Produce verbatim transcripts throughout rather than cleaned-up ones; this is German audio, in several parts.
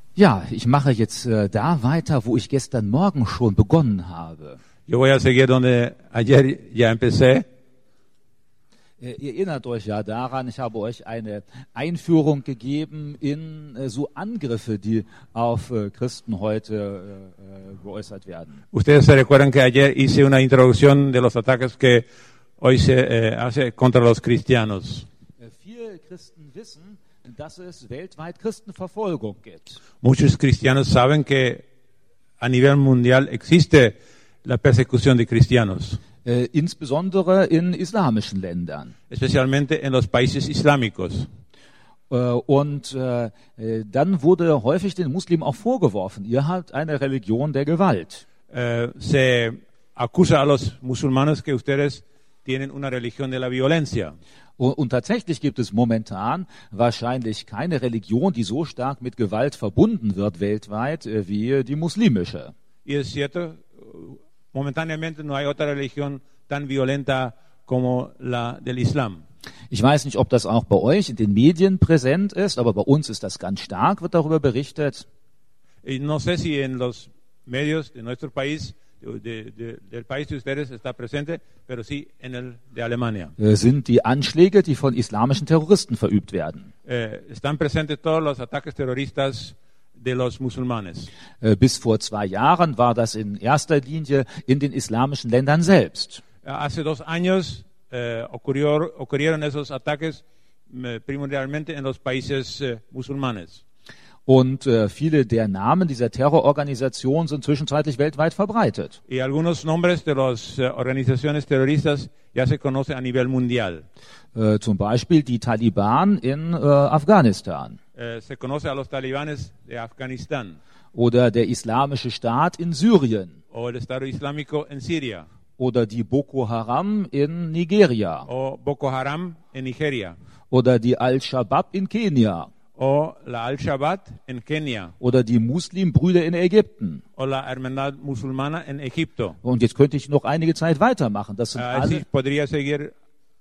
Ja, ich mache jetzt äh, da weiter, wo ich gestern Morgen schon begonnen habe. Yo voy a seguir donde ayer ya empecé. Äh, ihr erinnert euch ja daran, ich habe euch eine Einführung gegeben in äh, so Angriffe, die auf äh, Christen heute äh, äh, geäußert werden. Ustedes se recuerdan que ayer hice una introducción de los ataques que hoy se eh, hace contra los cristianos. Äh, viele Christen wissen, dass es weltweit Christenverfolgung gibt. Muchos cristianos saben que a nivel mundial existe la persecución de cristianos, Äh, insbesondere in islamischen Ländern. especialmente en los países islámicos. Äh, und äh, äh, dann wurde häufig den Muslimen auch vorgeworfen, ihr habt eine Religion der Gewalt. Eh, se acusa a los musulmanes que ustedes tienen una religión de la violencia. Und, und tatsächlich gibt es momentan wahrscheinlich keine Religion, die so stark mit Gewalt verbunden wird weltweit äh, wie die muslimische. Y es cierto, momentáneamente no hay otra religión tan violenta como la del Islam. Ich weiß nicht, ob das auch bei euch in den Medien präsent ist, aber bei uns ist das ganz stark, wird darüber berichtet. Y no sé si en los medios de nuestro país, de, de, del país de ustedes está presente, pero sí en el de Alemania. Äh, sind die Anschläge, die von islamischen Terroristen verübt werden. Eh, están presentes todos los ataques terroristas de los musulmanes. Äh, bis vor zwei Jahren war das in erster Linie in den islamischen Ländern selbst. Hace dos años eh, ocurrió, ocurrieron esos ataques eh, primordialmente en los países eh, musulmanes. Und äh, viele der Namen dieser Terrororganisationen sind zwischenzeitlich weltweit verbreitet. Y algunos nombres de las eh, organizaciones terroristas ya se conocen a nivel mundial. Äh, zum Beispiel die Taliban in äh, Afghanistan Eh, se conoce a los talibanes de Afganistán oder der Islamische Staat in Syrien o el Estado Islámico en Siria oder die Boko Haram in Nigeria o Boko Haram en Nigeria oder die Al-Shabaab in Kenia o la Al-Shabaab en Kenia oder die Muslimbrüder in Ägypten. o la Hermandad Musulmana en Egipto. Und jetzt könnte ich noch einige Zeit weitermachen. Das sind Eh, así alle, podría seguir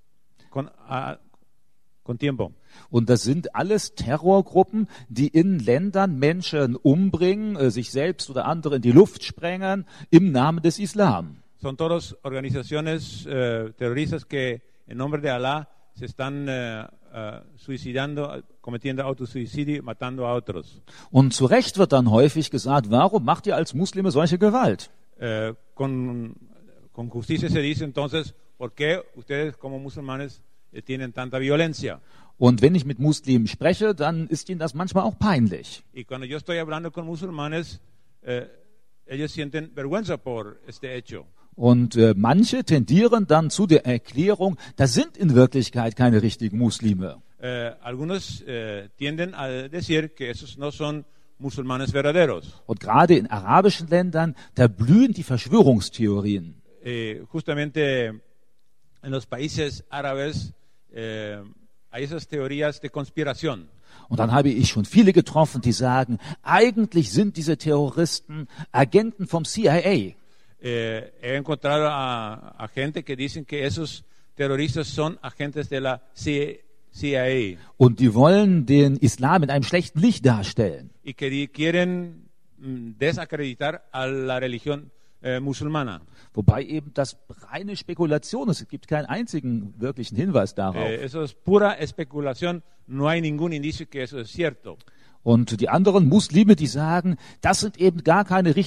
con, ah, con tiempo. und das sind alles Terrorgruppen, die in Ländern Menschen umbringen, äh, sich selbst oder andere in die Luft sprengen im Namen des Islam. Son todas organizaciones eh, terroristas que en nombre de Alá se están eh, eh, suicidando, cometiendo autosuicidio, matando a otros. Und zu Recht wird dann häufig gesagt, warum macht ihr als Muslime solche Gewalt? Eh, con, con justicia se dice entonces, ¿por qué ustedes como musulmanes eh, tienen tanta violencia? Und wenn ich mit Muslimen spreche, dann ist ihnen das manchmal auch peinlich. Y cuando yo estoy hablando con musulmanes, eh, ellos sienten vergüenza por este hecho. Und äh, manche tendieren dann zu der Erklärung, das sind in Wirklichkeit keine richtigen Muslime. Eh, algunos eh, tienden a decir que esos no son musulmanes verdaderos. Und gerade in arabischen Ländern, da blühen die Verschwörungstheorien. Eh, justamente en los países árabes eh, hay esas teorías de conspiración. Und dann habe ich schon viele getroffen, die sagen, eigentlich sind diese Terroristen Agenten vom C I A. Eh, he encontrado a, a gente que dicen que esos terroristas son agentes de la C I A Und die wollen den Islam in einem schlechten Licht darstellen. y que di- quieren mm, desacreditar a la religión eh, musulmana. Wobei eben das reine Spekulation ist. Es gibt keinen einzigen wirklichen Hinweis darauf. Eh, eso es pura especulación, no hay ningún indicio que eso es cierto. Und die anderen Muslime, die sagen, das sind eben gar keine